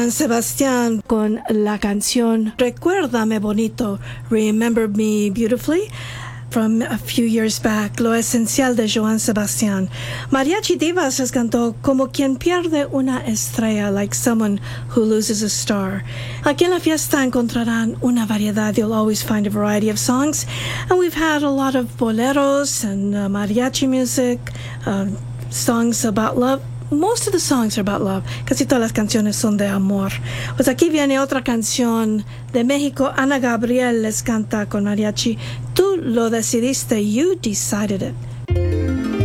Sebastián con la canción Recuérdame Bonito, Remember Me Beautifully, from a few years back, Lo Esencial de Joan Sebastián. Mariachi Divas les cantó Como quien pierde una estrella, like someone who loses a star. Aquí en la fiesta encontrarán una variedad. You'll always find a variety of songs, and we've had a lot of boleros and mariachi music, songs about love. Most of the songs are about love. Casi todas las canciones son de amor. Pues aquí viene otra canción de México. Ana Gabriel les canta con mariachi. Tú lo decidiste. You decided it.